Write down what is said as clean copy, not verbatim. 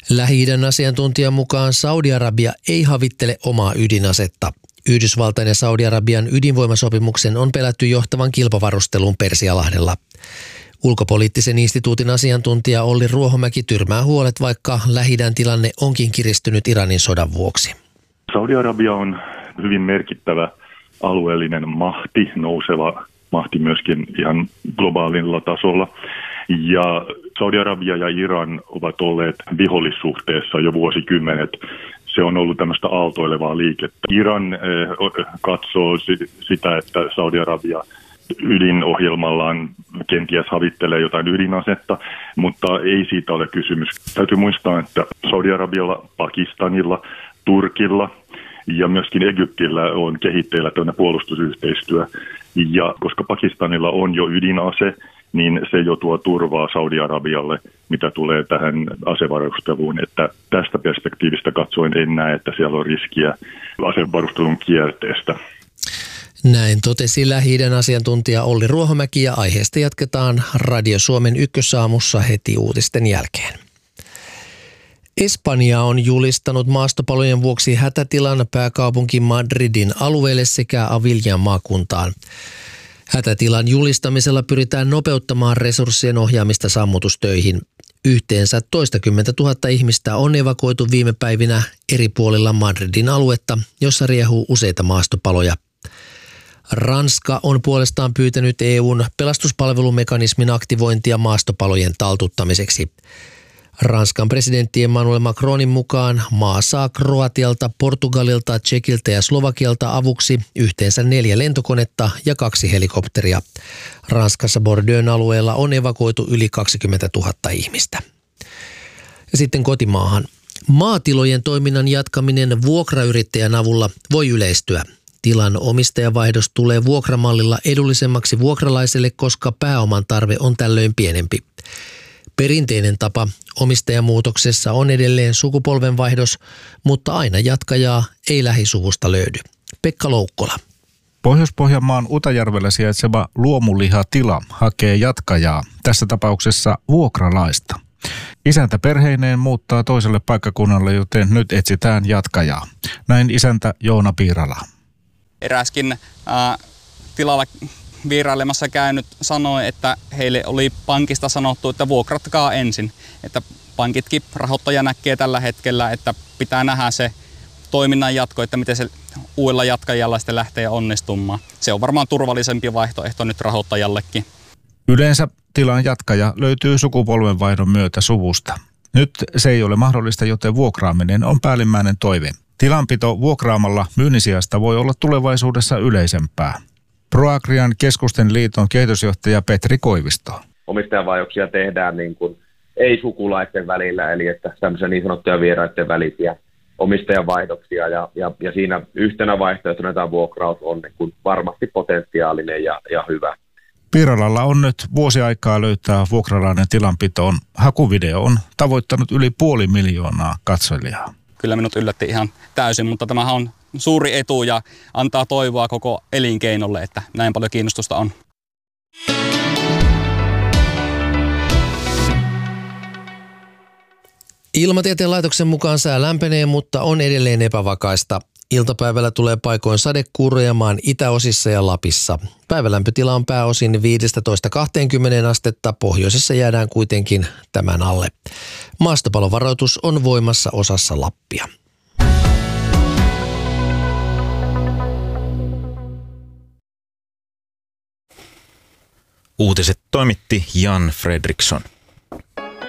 Lähi-idän asiantuntijan mukaan Saudi-Arabia ei havittele omaa ydinasetta. Yhdysvaltain ja Saudi-Arabian ydinvoimasopimuksen on pelätty johtavan kilpavarusteluun Persialahdella. Ulkopoliittisen instituutin asiantuntija Olli Ruohomäki tyrmää huolet, vaikka Lähi-idän tilanne onkin kiristynyt Iranin sodan vuoksi. Saudi-Arabia on hyvin merkittävä alueellinen mahti, nouseva mahti myöskin ihan globaalilla tasolla. Ja Saudi-Arabia ja Iran ovat olleet vihollissuhteessa jo vuosikymmenet. Se on ollut tämmöistä aaltoilevaa liikettä. Iran katsoo sitä, että Saudi-Arabia ydinohjelmallaan kenties havittelee jotain ydinasetta, mutta ei siitä ole kysymys. Täytyy muistaa, että Saudi-Arabialla, Pakistanilla, Turkilla ja myöskin Egyptillä on kehitteillä tämmöinen puolustusyhteistyö. Ja koska Pakistanilla on jo ydinase, niin se jo tuo turvaa Saudi-Arabialle, mitä tulee tähän asevarusteluun. Että tästä perspektiivistä katsoen en näe, että siellä on riskiä asevarustelun kierteestä. Näin totesi Lähi-idän asiantuntija Olli Ruohomäki, ja aiheesta jatketaan Radio Suomen Ykkösaamussa heti uutisten jälkeen. Espanja on julistanut maastopalojen vuoksi hätätilan pääkaupunki Madridin alueelle sekä Aviljan maakuntaan. Hätätilan julistamisella pyritään nopeuttamaan resurssien ohjaamista sammutustöihin. Yhteensä 20 000 ihmistä on evakuoitu viime päivinä eri puolilla Madridin aluetta, jossa riehuu useita maastopaloja. Ranska on puolestaan pyytänyt EU:n pelastuspalvelumekanismin aktivointia maastopalojen taltuttamiseksi. Ranskan presidentti Emmanuel Macronin mukaan maa saa Kroatialta, Portugalilta, Tšekiltä ja Slovakialta avuksi yhteensä 4 lentokonetta ja 2 helikopteria. Ranskassa Bordeaux'n alueella on evakuoitu yli 20 000 ihmistä. Ja sitten kotimaahan. Maatilojen toiminnan jatkaminen vuokrayrittäjän avulla voi yleistyä. Tilan omistajavaihdos tulee vuokramallilla edullisemmaksi vuokralaiselle, koska pääoman tarve on tällöin pienempi. Perinteinen tapa omistajamuutoksessa on edelleen sukupolvenvaihdos, mutta aina jatkajaa ei lähisuvusta löydy. Pekka Loukkola. Pohjois-Pohjanmaan Utajärvellä sijaitseva luomulihatila hakee jatkajaa, tässä tapauksessa vuokralaista. Isäntä perheineen muuttaa toiselle paikkakunnalle, joten nyt etsitään jatkajaa. Näin isäntä Joona Piirala. Eräskin tilalla vierailemassa käynyt sanoi, että heille oli pankista sanottu, että vuokratkaa ensin. Että pankitkin rahoittaja näkee tällä hetkellä, että pitää nähdä se toiminnan jatko, että miten se uudella jatkajalla sitten lähtee onnistumaan. Se on varmaan turvallisempi vaihtoehto nyt rahoittajallekin. Yleensä tilan jatkaja löytyy sukupolvenvaihdon myötä suvusta. Nyt se ei ole mahdollista, joten vuokraaminen on päällimmäinen toive. Tilanpito vuokraamalla myynnin sijasta voi olla tulevaisuudessa yleisempää. ProAgrian keskusten liiton kehitysjohtaja Petri Koivisto. Omistajavaihdoksia tehdään niin kuin ei-sukulaisten välillä, eli että tämmöisiä niin sanottuja vieraiden välisiä omistajavaihdoksia. Ja siinä yhtenä vaihtoehtona tämä vuokraus on niin kuin varmasti potentiaalinen ja hyvä. Piiralalla on nyt vuosi aikaa löytää vuokralainen tilanpitoon. Hakuvideo on tavoittanut yli 500,000 katsojaa. Kyllä minut yllätti ihan täysin, mutta tämähän on suuri etu ja antaa toivoa koko elinkeinolle, että näin paljon kiinnostusta on. Ilmatieteen laitoksen mukaan sää lämpenee, mutta on edelleen epävakaista. Iltapäivällä tulee paikoin sadekuuroja maan itäosissa ja Lapissa. Päivälämpötila on pääosin 15-20 astetta, pohjoisessa jäädään kuitenkin tämän alle. Maastopalovaroitus on voimassa osassa Lappia. Uutiset toimitti Jan Fredriksson.